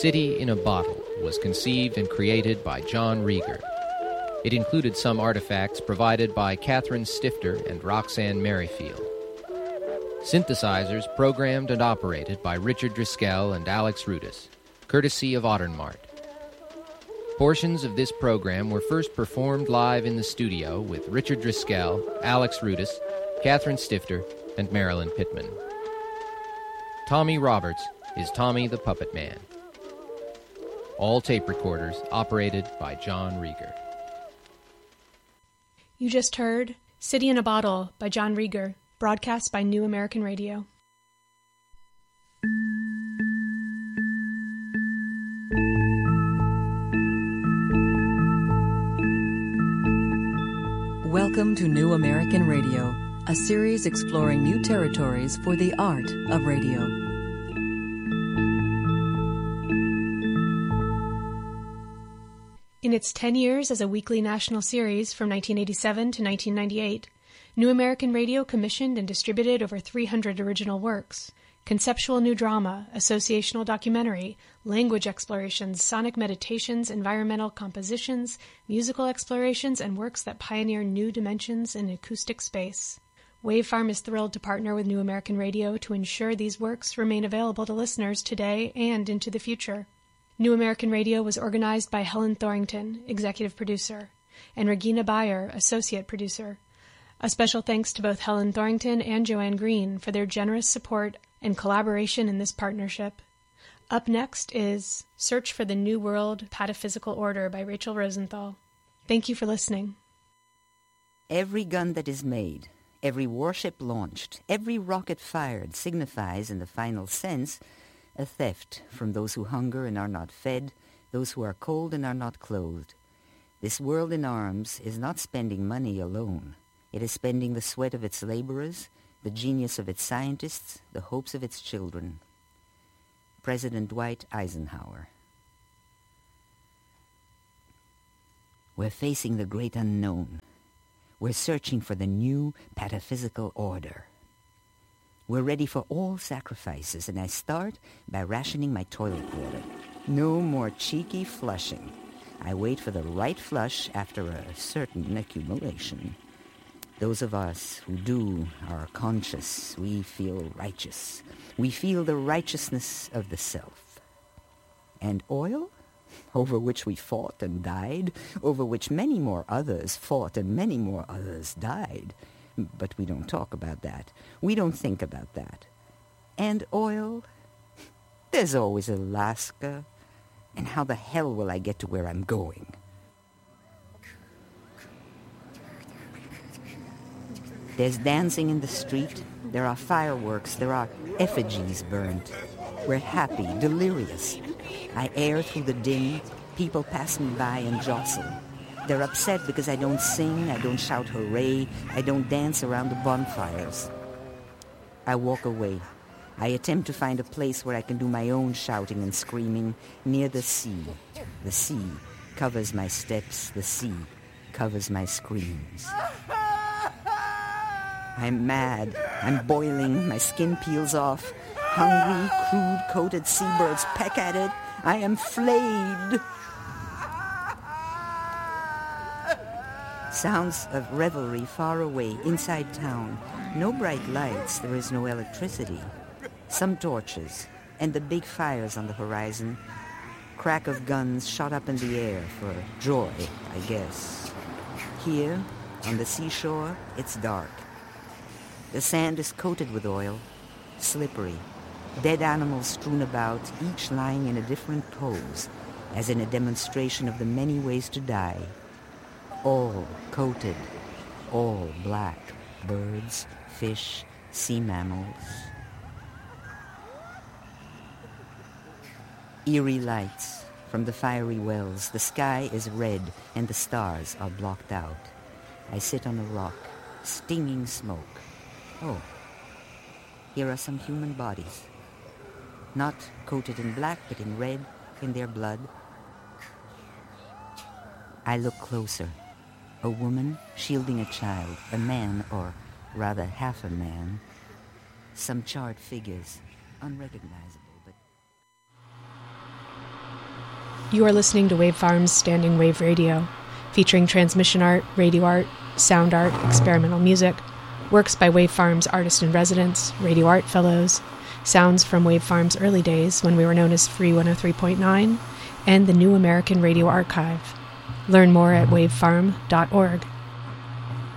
City in a Bottle was conceived and created by John Rieger. It included some artifacts provided by Catherine Stifter and Roxanne Merrifield. Synthesizers programmed and operated by Richard Driscoll and Alex Rudis, courtesy of Ottermart. Portions of this program were first performed live in the studio with Richard Driscoll, Alex Rudis, Catherine Stifter, and Marilyn Pittman. Tommy Roberts is Tommy the Puppet Man. All tape recorders operated by John Rieger. You just heard City in a Bottle by John Rieger, broadcast by New American Radio. Welcome to New American Radio, a series exploring new territories for the art of radio. In its 10 years as a weekly national series from 1987 to 1998, New American Radio commissioned and distributed over 300 original works: conceptual new drama, associational documentary, language explorations, sonic meditations, environmental compositions, musical explorations, and works that pioneer new dimensions in acoustic space. Wavefarm is thrilled to partner with New American Radio to ensure these works remain available to listeners today and into the future. New American Radio was organized by Helen Thorington, executive producer, and Regina Bayer, associate producer. A special thanks to both Helen Thorington and Joanne Green for their generous support and collaboration in this partnership. Up next is Search for the New World Pataphysical Order by Rachel Rosenthal. Thank you for listening. Every gun that is made, every warship launched, every rocket fired signifies, in the final sense, a theft from those who hunger and are not fed, those who are cold and are not clothed. This world in arms is not spending money alone. It is spending the sweat of its laborers, the genius of its scientists, the hopes of its children. President Dwight Eisenhower. We're facing the great unknown. We're searching for the new pataphysical order. We're ready for all sacrifices, and I start by rationing my toilet water. No more cheeky flushing. I wait for the right flush after a certain accumulation. Those of us who do are conscious. We feel righteous. We feel the righteousness of the self. And oil, over which we fought and died, over which many more others fought and many more others died. But we don't talk about that. We don't think about that. And oil, there's always Alaska. And how the hell will I get to where I'm going? There's dancing in the street. There are fireworks. There are effigies burnt. We're happy, delirious. I air through the din. People pass me by and jostle. They're upset because I don't sing, I don't shout hooray, I don't dance around the bonfires. I walk away. I attempt to find a place where I can do my own shouting and screaming near the sea. The sea covers my steps. The sea covers my screams. I'm mad. I'm boiling. My skin peels off. Hungry, crude-coated seabirds peck at it. I am flayed. Sounds of revelry far away, inside town. No bright lights, there is no electricity. Some torches, and the big fires on the horizon. Crack of guns shot up in the air for joy, I guess. Here, on the seashore, it's dark. The sand is coated with oil, slippery. Dead animals strewn about, each lying in a different pose, as in a demonstration of the many ways to die. All coated, all black, birds, fish, sea mammals. Eerie lights from the fiery wells. The sky is red and the stars are blocked out. I sit on a rock, steaming smoke. Oh, here are some human bodies. Not coated in black, but in red, in their blood. I look closer. A woman shielding a child, a man, or rather half a man. Some charred figures, unrecognizable, but... You are listening to Wave Farm's Standing Wave Radio, featuring transmission art, radio art, sound art, experimental music, works by Wave Farm's artist-in-residence, radio art fellows, sounds from Wave Farm's early days when we were known as Free 103.9, and the New American Radio Archive. Learn more at wavefarm.org.